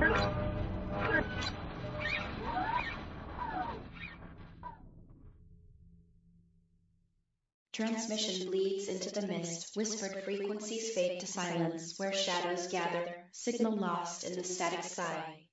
Transmission bleeds into the mist, whispered frequencies fade to silence, where shadows gather, signal lost in the static sky.